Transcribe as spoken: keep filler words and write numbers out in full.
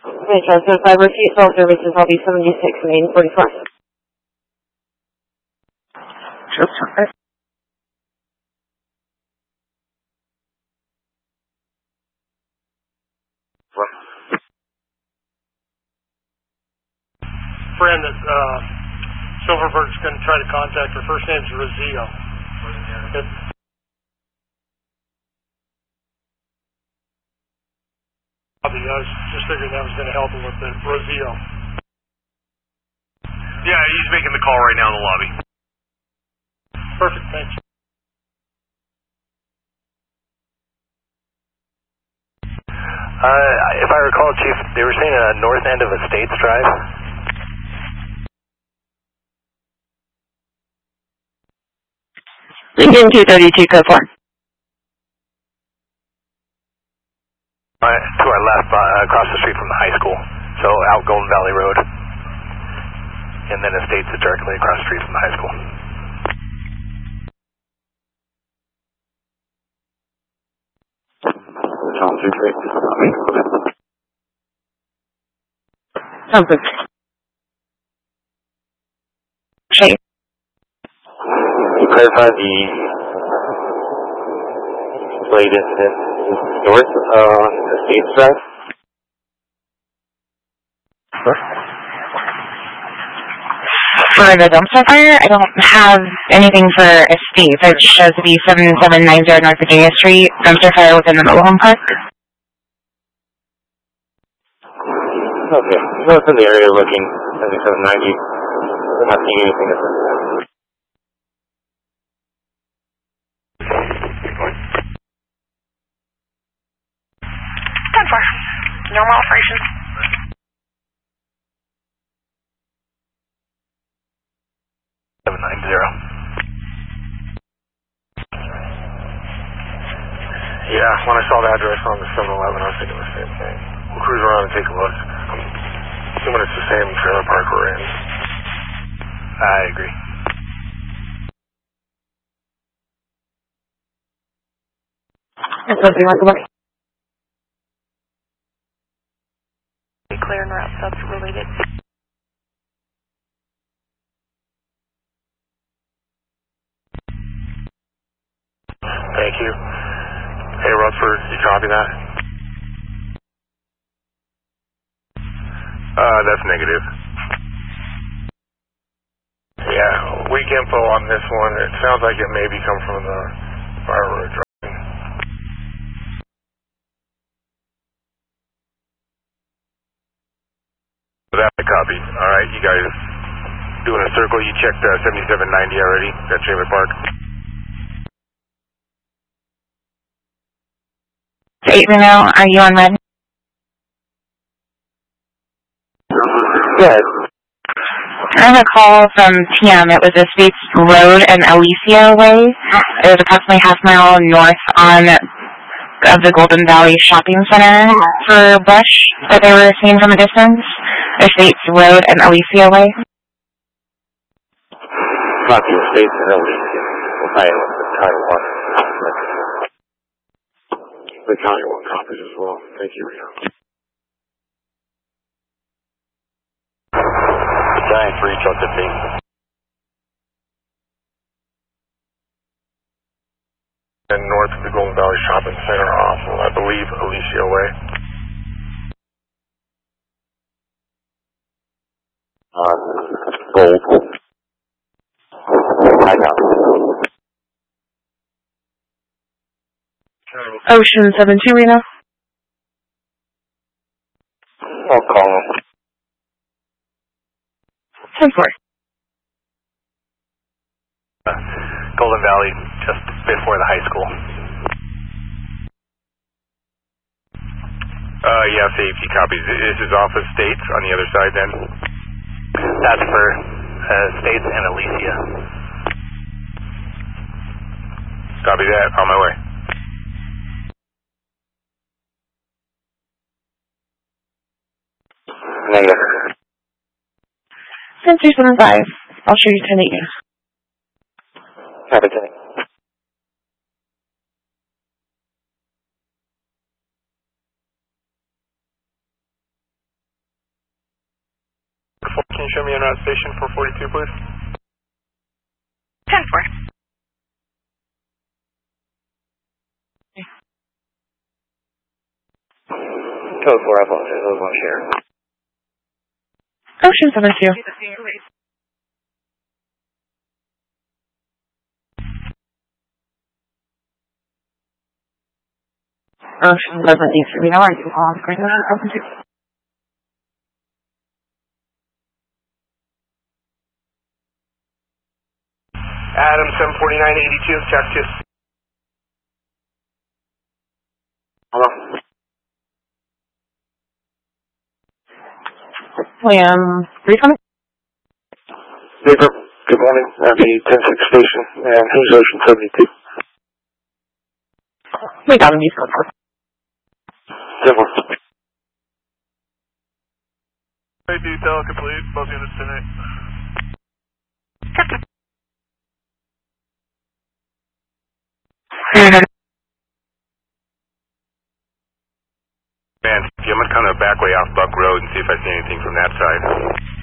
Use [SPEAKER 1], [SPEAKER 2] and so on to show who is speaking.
[SPEAKER 1] Okay, transfer five repeat cell services, I'll be seventy-six and eight forty-four.
[SPEAKER 2] Sure. Okay.
[SPEAKER 3] Friend that uh, Silverberg's going to try to contact. Her first name's Rozio. It, I was just figuring that was going to help him with the Rozio.
[SPEAKER 4] Yeah, he's making the call right now in the lobby.
[SPEAKER 3] Perfect, thanks.
[SPEAKER 5] Uh, if I recall, Chief, they were saying a north end of Estates Drive.
[SPEAKER 2] Lincoln two thirty-two, code four.
[SPEAKER 5] Uh, to our left, uh, across the street from the high school. So out Golden Valley Road. And then Estates is directly across the street from the high school.
[SPEAKER 2] Sounds good. Okay.
[SPEAKER 6] Clarify the blade incident north on Estates Drive.
[SPEAKER 2] For the dumpster fire, I don't have anything for Estates. It shows to be seven seven nine zero North Virginia Street, dumpster fire within the mobile home park.
[SPEAKER 6] Okay, north in the area looking seventy-seven ninety. We're not seeing anything at this point.
[SPEAKER 7] ten four. Normal operation.
[SPEAKER 5] seven nine zero.
[SPEAKER 4] Yeah, when I saw the address on the seven eleven, I was thinking the same thing. We'll cruise around and take a look. I'm assuming it's the same trailer park we're in.
[SPEAKER 5] I agree.
[SPEAKER 2] That's what we want to look.
[SPEAKER 7] Clear and route subs related.
[SPEAKER 4] Thank you. Hey, Rutherford, you copy that? Uh, that's negative. Yeah, weak info on this one. It sounds like it maybe come from the fire road driving. That's a copy. All right, you guys doing a circle. You checked uh, seventy-seven ninety already, that trailer park?
[SPEAKER 2] Eight Reno, are you on red?
[SPEAKER 6] Yeah.
[SPEAKER 2] I have a call from T M. It was Estates Road and Alicia Way. It was approximately half mile north on of the Golden Valley Shopping Center for brush that they were seeing from a distance. Estates Road and Alicia Way.
[SPEAKER 6] Not the Estates and Alicia. I have the Title One. The County One copies as well. Thank you, Reno.
[SPEAKER 5] Giant three truck to take.
[SPEAKER 4] And north of the Golden Valley Shopping Center off of, I believe, Alicia Way.
[SPEAKER 6] On Gold. I got it.
[SPEAKER 2] Ocean seven two Reno.
[SPEAKER 6] I'll call him.
[SPEAKER 2] ten four.
[SPEAKER 5] Uh, Golden Valley, just before the high school.
[SPEAKER 4] Uh, yeah, safety copies. This is off of States on the other side then?
[SPEAKER 5] That's for uh, States and Alicia.
[SPEAKER 4] Copy that. On my way.
[SPEAKER 6] Negative.
[SPEAKER 2] ten two seven five. I'll show you ten eight.
[SPEAKER 6] Copy, ten.
[SPEAKER 3] Can you show me en route station four forty-two, please?
[SPEAKER 2] ten four.
[SPEAKER 6] Code four, I apologize. I was on share.
[SPEAKER 2] Ocean seven two.
[SPEAKER 1] Ocean eleven D three, how are you? On screen, open to.
[SPEAKER 4] Adam seven forty-nine eighty-two, check two.
[SPEAKER 6] Hello?
[SPEAKER 1] William, three coming?
[SPEAKER 4] Vapor, good morning. I'm the ten six station, and who's Ocean seventy-two?
[SPEAKER 1] We got him, he's going for.
[SPEAKER 4] ten four.
[SPEAKER 3] Hey, detail complete, both units tonight.
[SPEAKER 5] Man, I'm going to kind of back way off Buck Road and see if I see anything from that side.